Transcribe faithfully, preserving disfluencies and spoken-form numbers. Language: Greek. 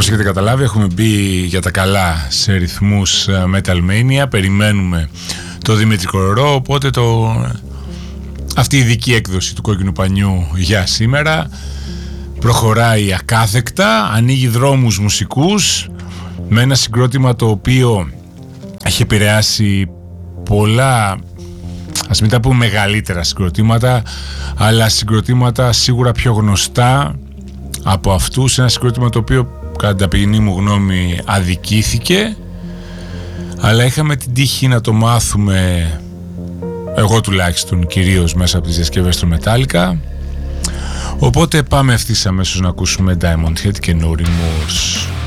Όπως έχετε καταλάβει, έχουμε μπει για τα καλά σε ρυθμούς Metal Mania. Περιμένουμε το Δημήτρη Κορορό, οπότε το... αυτή η ειδική έκδοση του Κόκκινου Πανιού για σήμερα προχωράει ακάθεκτα, ανοίγει δρόμους μουσικούς με ένα συγκρότημα το οποίο έχει επηρεάσει πολλά, ας μην τα πούμε μεγαλύτερα συγκροτήματα, αλλά συγκροτήματα σίγουρα πιο γνωστά από αυτούς. Ένα συγκρότημα το οποίο κατά την ταπεινή μου γνώμη αδικήθηκε, αλλά είχαμε την τύχη να το μάθουμε, εγώ τουλάχιστον, κυρίως μέσα από τις διασκευές του Metallica. Οπότε πάμε ευθύς αμέσως να ακούσουμε Diamond Head και No Remorse.